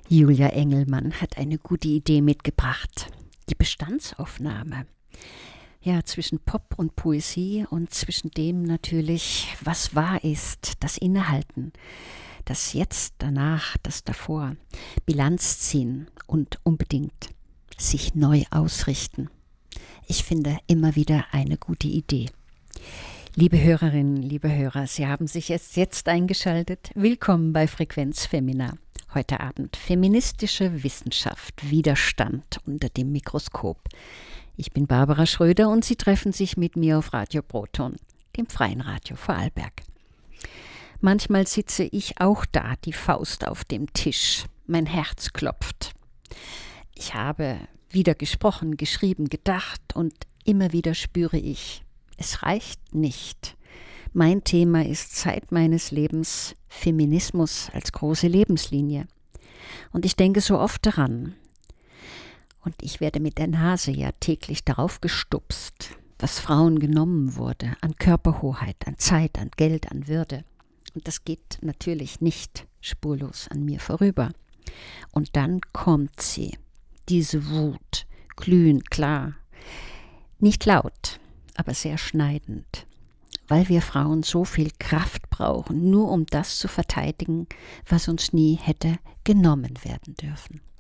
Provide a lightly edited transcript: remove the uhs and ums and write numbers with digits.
Julia Engelmann hat eine gute Idee mitgebracht. Die Bestandsaufnahme. Ja, zwischen Pop und Poesie und zwischen dem natürlich, was wahr ist, das Innehalten, das Jetzt, danach, das davor, Bilanz ziehen und unbedingt sich neu ausrichten. Ich finde immer wieder eine gute Idee. Liebe Hörerinnen, liebe Hörer, Sie haben sich jetzt eingeschaltet. Willkommen bei Frequenz Femina. Heute Abend feministische Wissenschaft, Widerstand unter dem Mikroskop. Ich bin Barbara Schröder und Sie treffen sich mit mir auf Radio Proton, dem freien Radio Vorarlberg. Manchmal sitze ich auch da, die Faust auf dem Tisch. Mein Herz klopft. Ich habe wieder gesprochen, geschrieben, gedacht und immer wieder spüre ich, es reicht nicht. Mein Thema ist Zeit meines Lebens Feminismus als große Lebenslinie. Und ich denke so oft daran. Und ich werde mit der Nase ja täglich darauf gestupst, was Frauen genommen wurde, an Körperhoheit, an Zeit, an Geld, an Würde. Und das geht natürlich nicht spurlos an mir vorüber. Und dann kommt sie, diese Wut, glühend klar, nicht laut, aber sehr schneidend, weil wir Frauen so viel Kraft brauchen, nur um das zu verteidigen, was uns nie hätte genommen werden dürfen.